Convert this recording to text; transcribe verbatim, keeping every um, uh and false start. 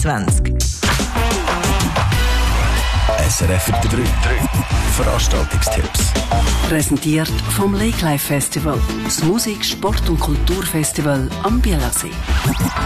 vierundzwanzig. S R F drei. Veranstaltungstipps. Präsentiert vom Lake Life Festival, das Musik-, Sport- und Kulturfestival am Bielersee.